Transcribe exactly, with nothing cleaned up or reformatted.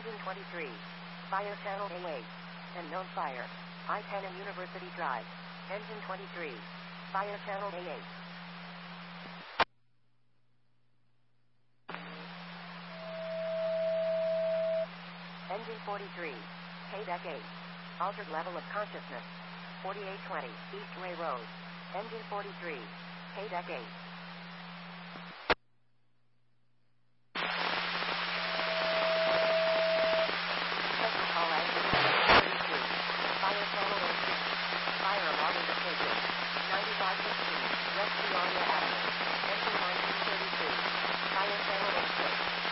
Engine twenty-three. Fire channel A eight. Unknown fire. I ten and University Drive. Engine twenty-three. Fire channel A eight. Engine forty-three. K-Deck eight. Altered level of consciousness. forty-eight twenty. East Way Road. Engine forty-three. K-Deck eight.